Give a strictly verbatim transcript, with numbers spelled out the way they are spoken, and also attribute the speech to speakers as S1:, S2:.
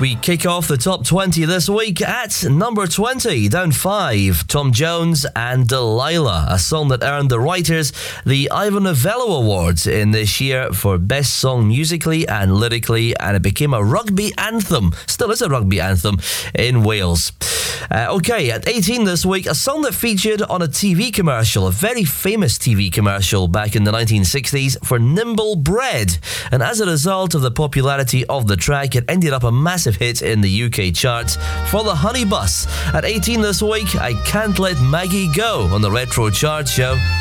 S1: We kick off the top twenty this week at number twenty, down five, Tom Jones and Delilah, a song that earned the writers the Ivor Novello Awards in this year for Best Song Musically and Lyrically, and it became a rugby anthem, still is a rugby anthem, in Wales. Uh, okay, at eighteen this week, a song that featured on a T V commercial, a very famous T V commercial back in the nineteen sixties for Nimble Bread, and as a result of the popularity of the track, it ended up a massive hit in the U K charts for the Honey Bus. At eighteen this week, I Can't Let Maggie Go on the Retro Chart Show.